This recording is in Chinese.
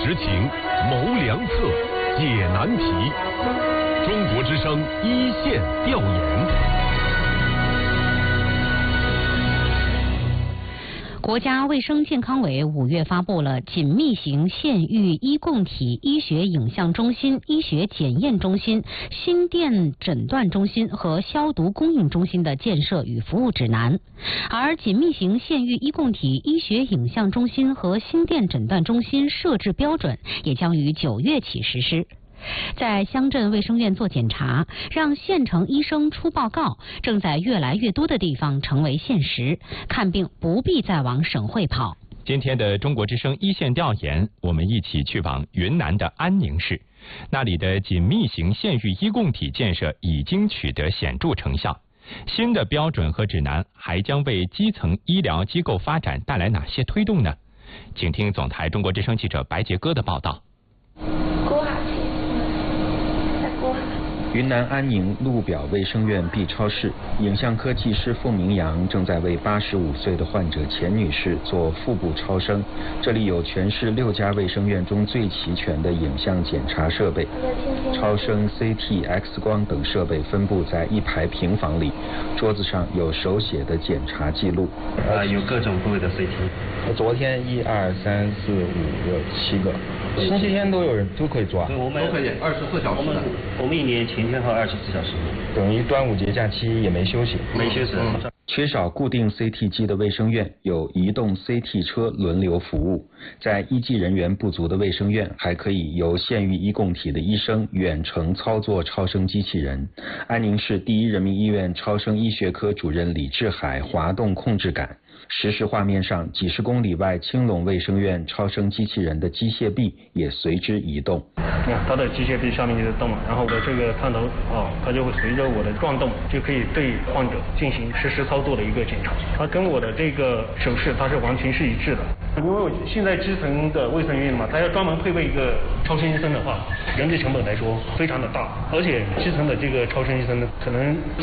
实情，谋良策，解难题。中国之声一线调研。 国家卫生健康委5月发布了紧密型县域医共体医学影像中心、医学检验中心、心电诊断中心和消毒供应中心的建设与服务指南，而紧密型县域医共体医学影像中心和心电诊断中心设置标准也将于9月起实施。在乡镇卫生院做检查，让县城医生出报告，正在越来越多的地方成为现实。看病不必再往省会跑。 今天的中国之声一线调研，我们一起去往云南的安宁市，那里的紧密型县域医共体建设已经取得显著成效。新的标准和指南还将为基层医疗机构发展带来哪些推动呢？请听总台中国之声记者白杰哥的报道。 云南安宁路表卫生院 B 超室，影像科技师傅明阳正在为85岁的患者钱女士做腹部超声。这里有全市6家卫生院中最齐全的影像检查设备，超声、CT、X 光等设备分布在一排平房里，桌子上有手写的检查记录。 有各种部位的 CT。 昨天1、2、3、4、5、6、7个，星期天都有人都可以做啊？ 我们都可以24小时的。我们一年前天和24小时。 等于端午节假期也没休息。 没休息。 缺少固定 CT 机的卫生院有移动 CT 车轮流服务，在医技人员不足的卫生院，还可以由县域医共体的医生远程操作超声机器人。安宁市第一人民医院超声医学科主任李志海滑动控制杆。实时画面上，几十公里外青龙卫生院超声机器人的机械臂也随之移动。 你看它的机械臂下面就在动，然后我的这个探头它就会随着我的转动，就可以对患者进行实时操作的一个检查。它跟我的这个手势它是完全是一致的。因为我现在基层的卫生院嘛，它要专门配备一个超声医生的话，人力成本来说非常的大，而且基层的这个超声医生呢，可能